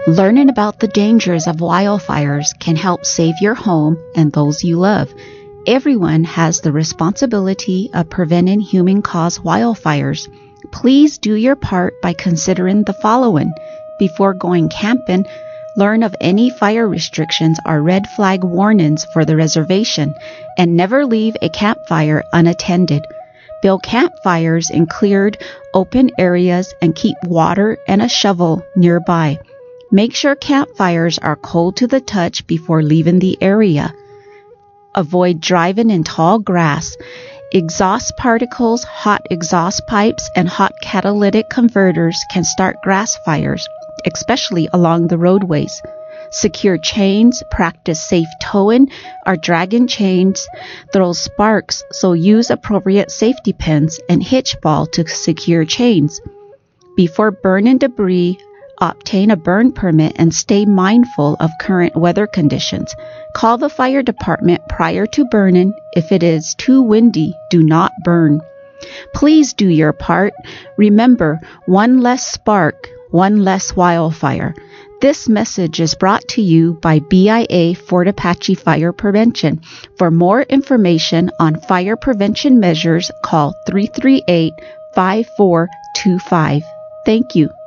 Learning about the dangers of wildfires can help save your home and those you love. Everyone has the responsibility of preventing human-caused wildfires. Please do your part by considering the following. Before going camping, learn of any fire restrictions or red flag warnings for the reservation, and never leave a campfire unattended. Build campfires in cleared, open areas and keep water and a shovel nearby. Make sure campfires are cold to the touch before leaving the area. Avoid driving in tall grass. Exhaust particles, hot exhaust pipes, and hot catalytic converters can start grass fires, especially along the roadways. Secure chains, practice safe towing or dragging chains, throw sparks, so use appropriate safety pins and hitch ball to secure chains. Before burning debris, obtain a burn permit and stay mindful of current weather conditions. Call the fire department prior to burning. If it is too windy, do not burn. Please do your part. Remember, one less spark, one less wildfire. This message is brought to you by BIA Fort Apache Fire Prevention. For more information on fire prevention measures, call 338-5425. Thank you.